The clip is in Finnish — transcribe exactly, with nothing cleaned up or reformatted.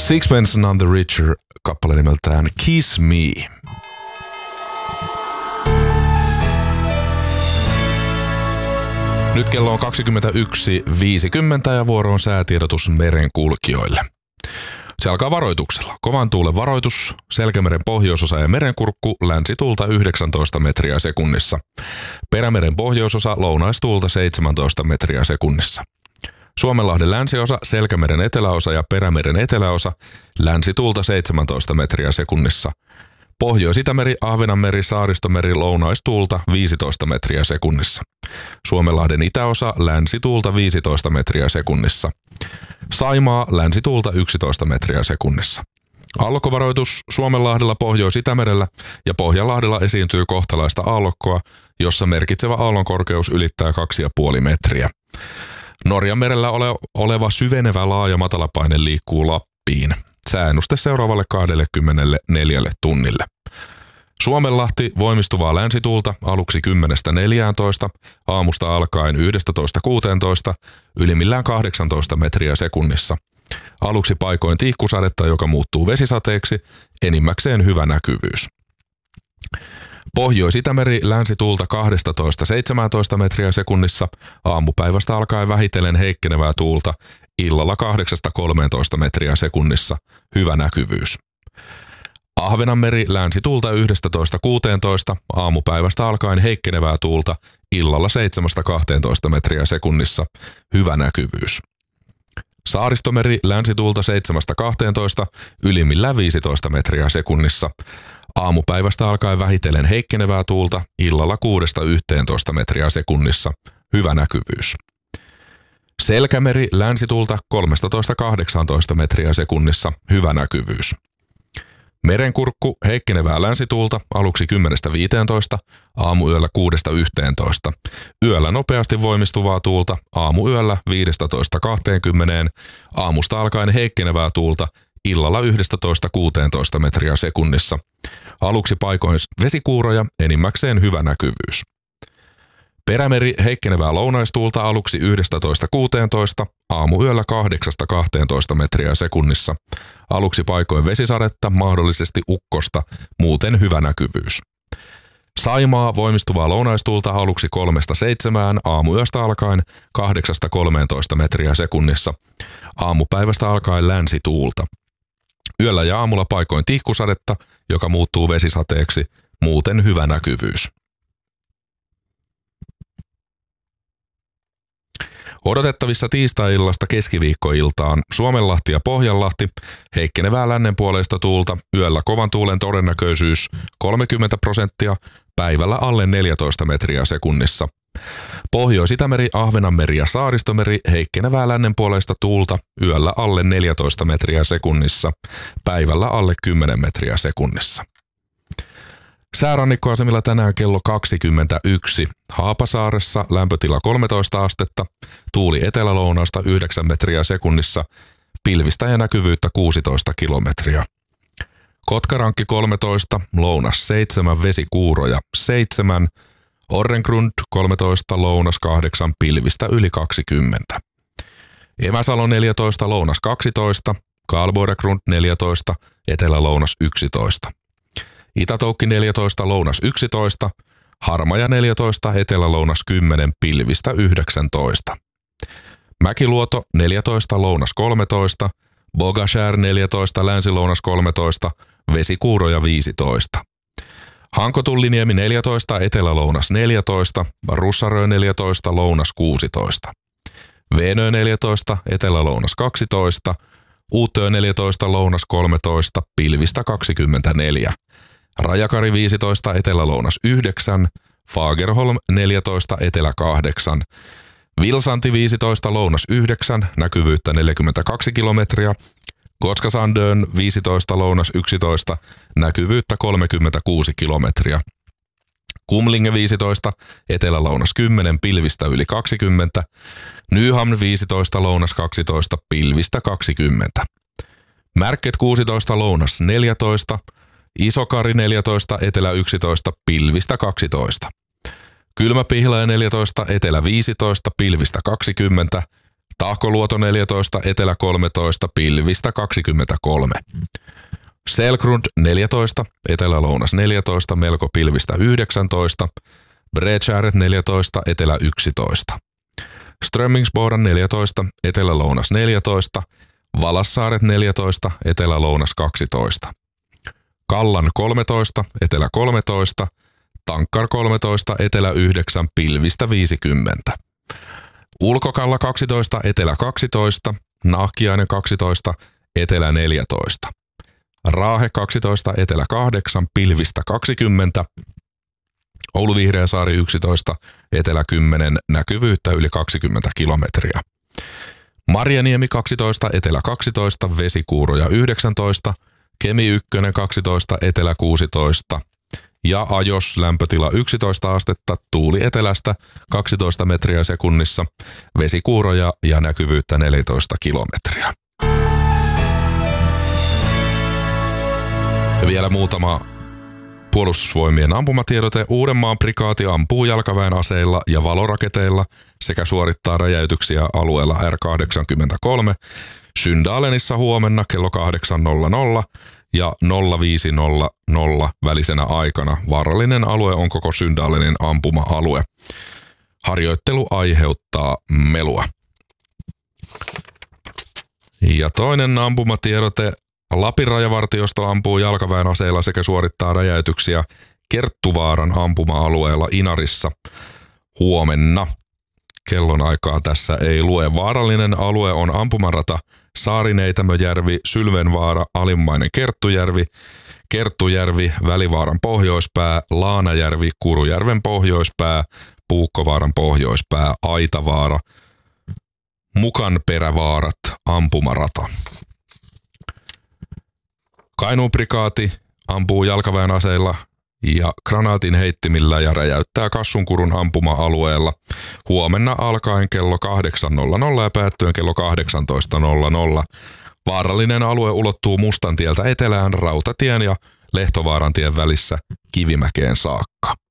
Sixpence None the Richer kappale nimeltään Kiss Me. Nyt kello on kaksikymmentäyksi viisikymmentä ja vuoro on säätiedotus merenkulkijoille. Se alkaa varoituksella. Kovan tuulen varoitus, Selkämeren pohjoisosa ja merenkurkku, länsituulta yhdeksäntoista metriä sekunnissa. Perämeren pohjoisosa, lounaistuulta seitsemäntoista metriä sekunnissa. Suomenlahden länsiosa, Selkämeren eteläosa ja Perämeren eteläosa, länsituulta seitsemäntoista metriä sekunnissa. Pohjois-Itämeri, Ahvenanmeri, Saaristomeri, lounaistuulta viisitoista metriä sekunnissa. Suomenlahden itäosa, länsituulta viisitoista metriä sekunnissa. Saimaa, länsituulta yksitoista metriä sekunnissa. Aallokkovaroitus, Suomenlahdella, Pohjois-Itämerellä ja Pohjanlahdella esiintyy kohtalaista aallokkoa, jossa merkitsevä aallon korkeus ylittää kaksi pilkku viisi metriä. Norjan merellä ole, oleva syvenevä laaja matalapaine liikkuu Lappiin. Sääennuste seuraavalle kaksikymmentäneljä tunnille. Suomenlahti, voimistuvaa länsituulta aluksi kymmenestä neljääntoista, aamusta alkaen yhdestätoista kuuteentoista, ylimmillään kahdeksantoista metriä sekunnissa. Aluksi paikoin tihkusadetta, joka muuttuu vesisateeksi, enimmäkseen hyvä näkyvyys. Pohjois-Itämeri, länsituulta kaksitoista seitsemäntoista metriä sekunnissa, aamupäivästä alkaen vähitellen heikkenevää tuulta, illalla kahdeksasta kolmeentoista metriä sekunnissa, hyvä näkyvyys. Ahvenanmeri, länsituulta yhdestätoista kuuteentoista, aamupäivästä alkaen heikkenevää tuulta, illalla seitsemästä kahteentoista metriä sekunnissa, hyvä näkyvyys. Saaristomeri, länsituulta seitsemästä kahteentoista, ylimmillään viisitoista metriä sekunnissa, aamupäivästä alkaen vähitellen heikkenevää tuulta, illalla kuudesta yhteentoista metriä sekunnissa, hyvä näkyvyys. Selkämeri, länsituulta kolmetoista kahdeksantoista metriä sekunnissa, hyvä näkyvyys. Merenkurkku, heikkenevää länsituulta, aluksi kymmenestä viiteentoista, aamuyöllä kuudesta yhteentoista. Yöllä nopeasti voimistuvaa tuulta, aamuyöllä viidestätoista kahteenkymmeneen, aamusta alkaen heikkenevää tuulta, illalla yhdestätoista kuuteentoista metriä sekunnissa. Aluksi paikoin vesikuuroja, enimmäkseen hyvä näkyvyys. Perämeri, heikkenevää lounaistuulta aluksi yhdestätoista kuuteentoista, aamuyöllä kahdeksasta kahteentoista metriä sekunnissa. Aluksi paikoin vesisadetta, mahdollisesti ukkosta, muuten hyvä näkyvyys. Saimaa, voimistuvaa lounaistuulta aluksi kolmesta seitsemään, aamuyöstä alkaen kahdeksasta kolmeentoista metriä sekunnissa. Aamupäivästä alkaen länsituulta. Yöllä ja aamulla paikoin tihkusadetta, joka muuttuu vesisateeksi, muuten hyvä näkyvyys. Odotettavissa tiistai-illasta keskiviikkoiltaan Suomenlahti ja Pohjanlahti, heikkenevää lännenpuoleista tuulta, yöllä kovan tuulen todennäköisyys kolmekymmentä prosenttia, päivällä alle neljätoista metriä sekunnissa. Pohjois-Itämeri, Ahvenanmeri ja Saaristomeri, heikkenevää lännenpuoleista tuulta, yöllä alle neljätoista metriä sekunnissa, päivällä alle kymmenen metriä sekunnissa. Säärannikkoasemilla tänään kello kaksikymmentäyksi. Haapasaaressa lämpötila kolmetoista astetta, tuuli etelälounasta yhdeksän metriä sekunnissa, pilvistä ja näkyvyyttä kuusitoista kilometriä. Kotkarankki kolmetoista, lounas seitsemän, vesikuuroja seitsemän, Orrengrund kolmetoista, lounas kahdeksan, pilvistä yli kaksikymmentä. Emäsalo neljätoista, lounas kaksitoista, Karlborgsgrund neljätoista, etelälounas yksitoista. Itätoukki neljätoista, lounas yksitoista, Harmaja neljätoista, etelälounas kymmenen, pilvistä yhdeksäntoista. Mäkiluoto neljätoista, lounas kolmetoista, Bogashär neljätoista, länsilounas kolmetoista, vesikuuroja viisitoista. Hankotulliniemi neljätoista, etelälounas neljätoista, Russarö neljätoista, lounas kuusitoista. Veenö neljätoista, etelälounas kaksitoista, Uutö neljätoista, lounas kolmetoista, pilvistä kaksikymmentäneljä. Rajakari viisitoista, etelälounas yhdeksän, Fagerholm neljätoista, etelä kahdeksan, Vilsanti viisitoista, lounas yhdeksän, näkyvyyttä neljäkymmentäkaksi kilometriä, Gotskasandön viisitoista, lounas yksitoista, näkyvyyttä kolmekymmentäkuusi kilometriä. Kumlinge viisitoista, etelälounas kymmenen, pilvistä yli kaksikymmentä, Nyhamn viisitoista, lounas kaksitoista, pilvistä kaksikymmentä. Märket kuusitoista, lounas neljätoista, Isokari neljätoista, etelä yksitoista, pilvistä kaksitoista. Kylmäpihlaja neljätoista, etelä viisitoista, pilvistä kaksikymmentä, Tahkoluoto neljätoista, Etelä kolmetoista, pilvistä kaksikymmentäkolme. Selgrund neljätoista, Etelä-lounas neljätoista, melko pilvistä yhdeksäntoista. Bredskäret neljätoista, Etelä yksitoista. Strömmingsboden neljätoista, Etelä-lounas neljätoista. Valassaaret neljätoista, Etelä-lounas kaksitoista. Kallan kolmetoista, Etelä kolmetoista. Tankkar kolmetoista, Etelä yhdeksän, pilvistä viisikymmentä. Ulkokalla kaksitoista, Etelä kaksitoista. Nahkiainen kaksitoista, Etelä neljätoista. Raahe kaksitoista, Etelä kahdeksan, pilvistä kaksikymmentä. Oulu Vihreäsaari yksitoista, Etelä kymmenen, näkyvyyttä yli kaksikymmentä kilometriä. Marjaniemi kaksitoista, Etelä kaksitoista, vesikuuroja yhdeksäntoista. Kemi yksi kaksitoista, Etelä kuusitoista. Ja Ajos lämpötila yksitoista astetta, tuuli etelästä kaksitoista metriä sekunnissa, vesikuuroja ja näkyvyyttä neljätoista kilometriä. Ja vielä muutama Puolustusvoimien ampumatiedote. Uudenmaan prikaati ampuu jalkaväen aseilla ja valoraketeilla sekä suorittaa räjäytyksiä alueella R kahdeksankymmentäkolme Syndalenissa huomenna kello kahdeksan nolla nolla ja nolla viisi nolla nolla välisenä aikana. Vaarallinen alue on koko Syndalenin ampuma-alue. Harjoittelu aiheuttaa melua. Ja toinen ampumatiedote. Lapin rajavartiosto ampuu jalkaväen aseilla sekä suorittaa räjäytyksiä Kerttuvaaran ampuma-alueella Inarissa huomenna. Kellonaikaa tässä ei lue. Vaarallinen alue on ampumarata Saarineitämöjärvi, Sylvenvaara, Alimmainen Kerttujärvi, Kerttujärvi, Välivaaran pohjoispää, Laanajärvi, Kurujärven pohjoispää, Puukkovaaran pohjoispää, Aitavaara, Mukanperävaarat, ampumarata. Kainuun prikaati ampuu jalkaväen aseilla ja granaatin heittimillä ja räjäyttää Kassunkurun ampuma-alueella huomenna alkaen kello kahdeksan nolla nolla ja päättyen kello kahdeksantoista nolla nolla. Vaarallinen alue ulottuu Mustantieltä etelään Rautatien ja Lehtovaarantien välissä Kivimäkeen saakka.